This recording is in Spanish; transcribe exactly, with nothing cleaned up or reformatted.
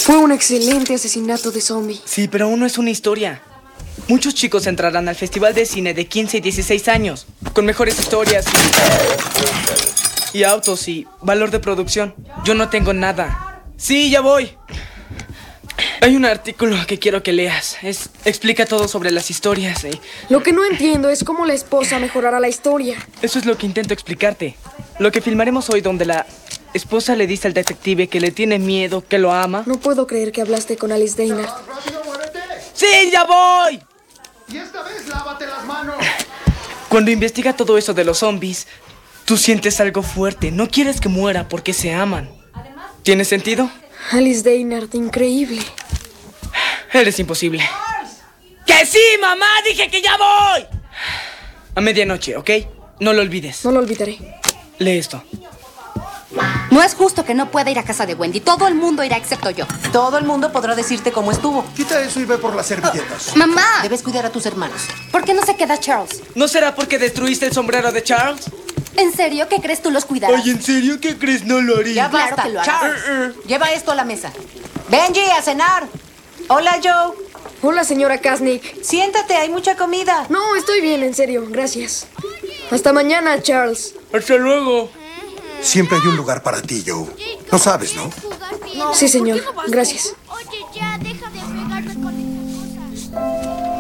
Fue un excelente asesinato de zombie. Sí, pero aún no es una historia. Muchos chicos entrarán al festival de cine de quince y dieciséis años, con mejores historias y, y autos y valor de producción. Yo no tengo nada. Sí, ya voy. Hay un artículo que quiero que leas. Es, explica todo sobre las historias. ¿eh? Lo que no entiendo es cómo la esposa mejorará la historia. Eso es lo que intento explicarte. Lo que filmaremos hoy, donde la esposa le dice al detective que le tiene miedo, que lo ama. No puedo creer que hablaste con Alice Dana. ¡Sí, ya voy! Y esta vez lávate las manos. Cuando investiga todo eso de los zombies, tú sientes algo fuerte. No quieres que muera porque se aman. ¿Tiene sentido? Alice Dana, increíble. Eres imposible. ¡Que sí, mamá! ¡Dije que ya voy! A medianoche, ¿ok? No lo olvides. No lo olvidaré. Lee esto. No es justo que no pueda ir a casa de Wendy. Todo el mundo irá excepto yo. Todo el mundo podrá decirte cómo estuvo. Quita eso y ve por las servilletas. ¡Mamá! Debes cuidar a tus hermanos. ¿Por qué no se queda Charles? ¿No será porque destruiste el sombrero de Charles? ¿En serio? ¿Qué crees tú los cuidarás? Ay, ¿en serio? ¿Qué crees? No lo haría. Ya Claro basta. que lo harás. Charles, lleva esto a la mesa. Benji, a cenar. Hola, Joe. Hola, señora Kasnick. Siéntate, hay mucha comida. No, estoy bien, en serio. Gracias. Hasta mañana, Charles. Hasta luego. Siempre hay un lugar para ti, Joe. Lo sabes, ¿no? Sí, señor. Gracias. Oye, ya, deja